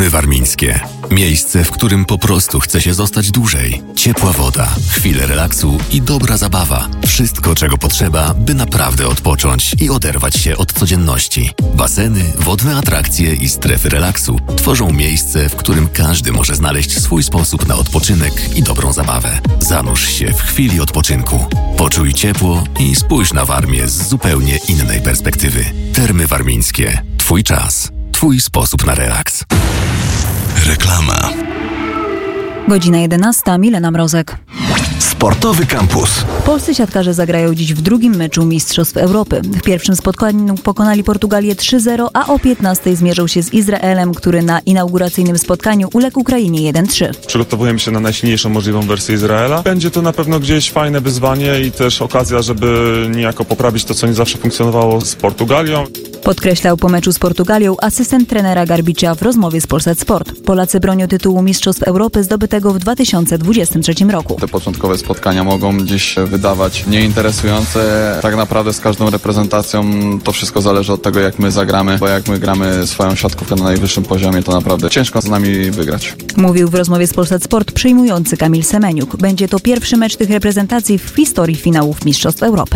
Termy Warmińskie. Miejsce, w którym po prostu chce się zostać dłużej. Ciepła woda, chwile relaksu i dobra zabawa. Wszystko, czego potrzeba, by naprawdę odpocząć i oderwać się od codzienności. Baseny, wodne atrakcje i strefy relaksu tworzą miejsce, w którym każdy może znaleźć swój sposób na odpoczynek i dobrą zabawę. Zanurz się w chwili odpoczynku. Poczuj ciepło i spójrz na Warmię z zupełnie innej perspektywy. Termy Warmińskie. Twój czas. Twój sposób na relaks. Reklama. Godzina 11. Milena Mrozek. Sportowy Campus. Polscy siatkarze zagrają dziś w drugim meczu Mistrzostw Europy. W pierwszym spotkaniu pokonali Portugalię 3-0, a o 15 zmierzą się z Izraelem, który na inauguracyjnym spotkaniu uległ Ukrainie 1-3. Przygotowujemy się na najsilniejszą możliwą wersję Izraela. Będzie to na pewno gdzieś fajne wyzwanie i też okazja, żeby niejako poprawić to, co nie zawsze funkcjonowało z Portugalią. Podkreślał po meczu z Portugalią asystent trenera Garbicza w rozmowie z Polsat Sport. Polacy bronią tytułu Mistrzostw Europy zdobytego w 2023 roku. Te początkowe spotkania mogą gdzieś wydawać nieinteresujące. Tak naprawdę z każdą reprezentacją to wszystko zależy od tego, jak my zagramy, bo jak my gramy swoją siatkówkę na najwyższym poziomie, to naprawdę ciężko z nami wygrać. Mówił w rozmowie z Polsat Sport przyjmujący Kamil Semeniuk. Będzie to pierwszy mecz tych reprezentacji w historii finałów Mistrzostw Europy.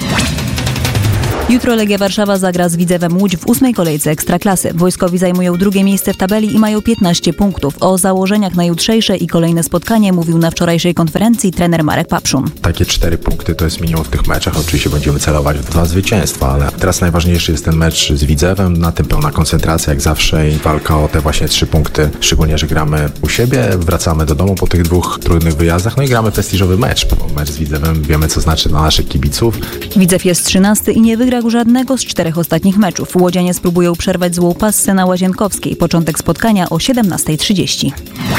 Jutro Legia Warszawa zagra z Widzewem Łódź w 8. kolejce Ekstraklasy. Wojskowi zajmują drugie miejsce w tabeli i mają 15 punktów. O założeniach na jutrzejsze i kolejne spotkanie mówił na wczorajszej konferencji trener Marek Papszun. Takie 4 punkty to jest minimum w tych meczach. Oczywiście będziemy celować w 2 zwycięstwa, ale teraz najważniejszy jest ten mecz z Widzewem. Na tym pełna koncentracja jak zawsze i walka o te właśnie 3 punkty. Szczególnie, że gramy u siebie, wracamy do domu po tych 2 trudnych wyjazdach, no i gramy prestiżowy mecz. Bo mecz z Widzewem wiemy, co znaczy dla naszych kibiców. Widzew jest 13 i nie wygrał żadnego z 4 ostatnich meczów. Łodzianie spróbują przerwać złą passę na Łazienkowskiej. Początek spotkania o 17:30.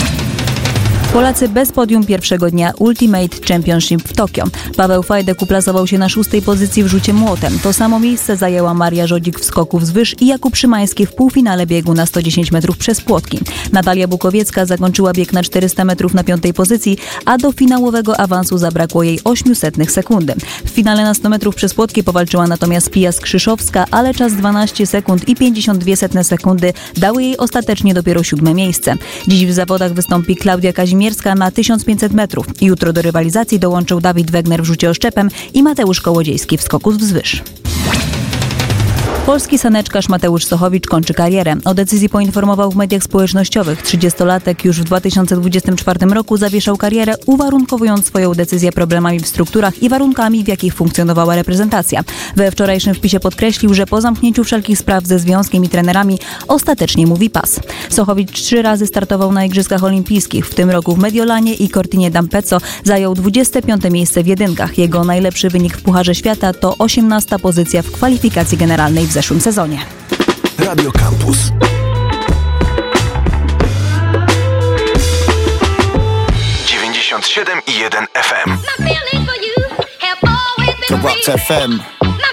Polacy bez podium pierwszego dnia Ultimate Championship w Tokio. Paweł Fajdek uplasował się na 6. pozycji w rzucie młotem. To samo miejsce zajęła Maria Żodzik w skoku wzwyż i Jakub Szymański w półfinale biegu na 110 metrów przez płotki. Natalia Bukowiecka zakończyła bieg na 400 metrów na 5. pozycji, a do finałowego awansu zabrakło jej 800 sekundy. W finale na 100 metrów przez płotki powalczyła natomiast Pia Skrzyszowska, ale czas 12 sekund i 52 sekundy dały jej ostatecznie dopiero 7. miejsce. Dziś w zawodach wystąpi Klaudia Kazimierska na 1500 metrów. Jutro do rywalizacji dołączył Dawid Wegner w rzucie oszczepem i Mateusz Kołodziejski w skoku wzwyż. Polski saneczkarz Mateusz Sochowicz kończy karierę. O decyzji poinformował w mediach społecznościowych. 30-latek już w 2024 roku zawieszał karierę, uwarunkowując swoją decyzję problemami w strukturach i warunkami, w jakich funkcjonowała reprezentacja. We wczorajszym wpisie podkreślił, że po zamknięciu wszelkich spraw ze związkiem i trenerami ostatecznie mówi pas. Sochowicz 3 razy startował na Igrzyskach Olimpijskich. W tym roku w Mediolanie i Cortinie d'Ampezzo zajął 25. miejsce w jedynkach. Jego najlepszy wynik w Pucharze Świata to 18. pozycja w kwalifikacji generalnej w zeszłym sezonie. Radio Campus. FM. The Rock FM.